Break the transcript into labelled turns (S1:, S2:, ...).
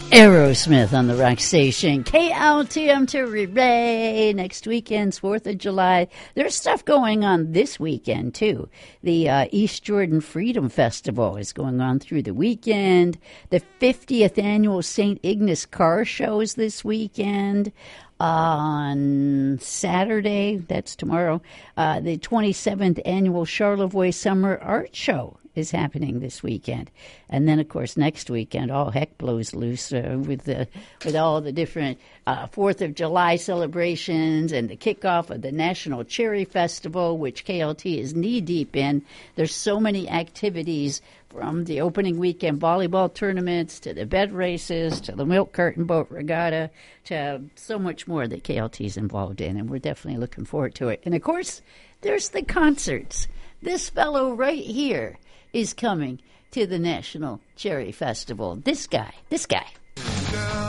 S1: Aerosmith on the rock station. KLTM to Ray. Next weekend's 4th of July. There's stuff going on this weekend, too. The East Jordan Freedom Festival is going on through the weekend. The 50th annual St. Ignace Car Show is this weekend. On Saturday, that's tomorrow, the 27th annual Charlevoix Summer Art Show is happening this weekend. And then, of course, next weekend, all heck blows loose with all the different 4th of July celebrations and the kickoff of the National Cherry Festival, which KLT is knee-deep in. There's so many activities, from the opening weekend volleyball tournaments to the bed races to the milk carton boat regatta to so much more that KLT is involved in, and we're definitely looking forward to it. And, of course, there's the concerts. This fellow right here is coming to the National Cherry Festival. This guy.